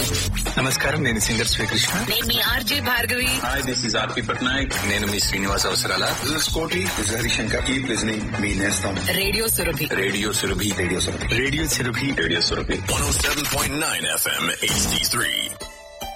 నమస్కారం, నేను సింగర్ శ్రీకృష్ణ. నేను మీ RJ Bhargavi. Hi, this is ఆర్పి పట్నాయక్. నేను మీ శ్రీనివాస్ అవసరాల. దిస్ కోటి, దిస్ హరిశంకర్. కీప్ లిజనింగ్ మీ నేస్తం radio Surabhi. Radio Surabhi. Radio Surabhi. Radio Surabhi. Radio Surabhi 107.9 FM HD3.